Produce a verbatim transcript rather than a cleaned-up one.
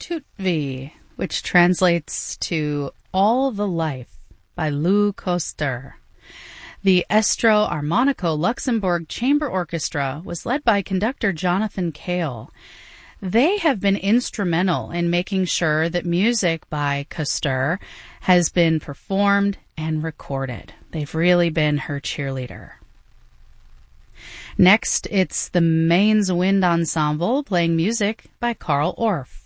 Tutvi, which translates to All the Life by Lou Koster. The Estro Armonico Luxembourg Chamber Orchestra was led by conductor Jonathan Kale. They have been instrumental in making sure that music by Koster has been performed and recorded. They've really been her cheerleader. Next, it's the Mainz Wind Ensemble playing music by Carl Orff.